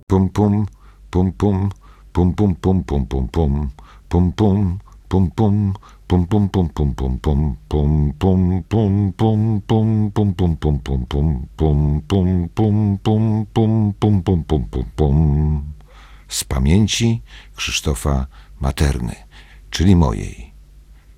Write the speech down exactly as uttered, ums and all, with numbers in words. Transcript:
Pum pum, pum pum, pum pum pum pum pum pum, pum pum, pum pum, pum pum pum pum pum pum, pum pum pum pum pum pum pum pum pum pum, pum pum pum pum pum pum pum pum pum pum. Z pamięci Krzysztofa Materny, czyli mojej.